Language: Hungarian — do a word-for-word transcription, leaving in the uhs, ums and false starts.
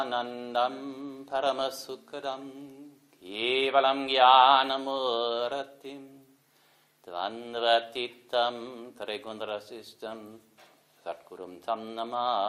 Nandam Paramasukadam Kevalam Jnanamuratim Dvandvatitam Trigundrasistam Satgurum Tam Namah